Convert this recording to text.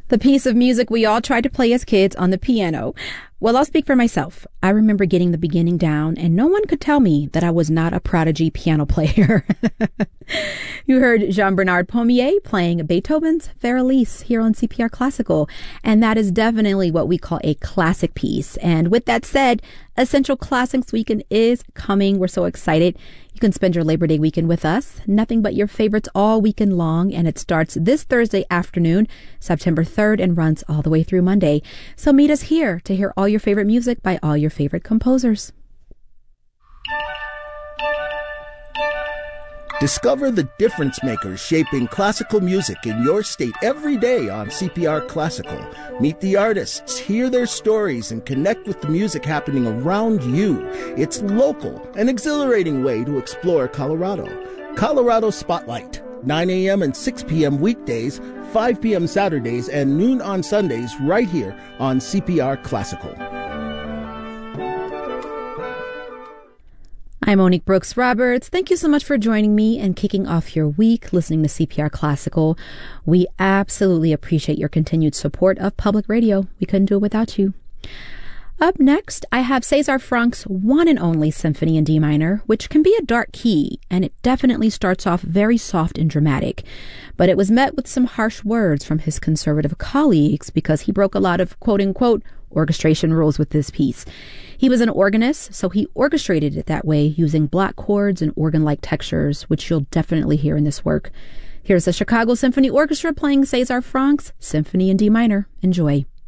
The piece of music we all tried to play as kids on the piano. Well, I'll speak for myself. I remember getting the beginning down, and no one could tell me that I was not a prodigy piano player. You heard Jean-Bernard Pommier playing Beethoven's Fère-Elise here on CPR Classical, and that is definitely what we call a classic piece. And with that said, Essential Classics Weekend is coming. We're so excited. You can spend your Labor Day weekend with us. Nothing but your favorites all weekend long, and it starts this Thursday afternoon, September 3rd, and runs all the way through Monday. So meet us here to hear all your favorite music by all your favorite composers. Discover the difference makers shaping classical music in your state every day on CPR Classical. Meet the artists, hear their stories, and connect with the music happening around you. It's local, an exhilarating way to explore Colorado. Colorado Spotlight, 9 a.m. and 6 p.m. weekdays, 5 p.m. Saturdays, and noon on Sundays right here on CPR Classical. I'm Monique Brooks Roberts. Thank you so much for joining me and kicking off your week listening to CPR Classical. We absolutely appreciate your continued support of public radio. We couldn't do it without you. Up next, I have César Franck's one and only Symphony in D minor, which can be a dark key, and it definitely starts off very soft and dramatic. But it was met with some harsh words from his conservative colleagues because he broke a lot of quote-unquote orchestration rules with this piece. He was an organist, so he orchestrated it that way using block chords and organ-like textures, which you'll definitely hear in this work. Here's the Chicago Symphony Orchestra playing César Franck's Symphony in D minor. Enjoy.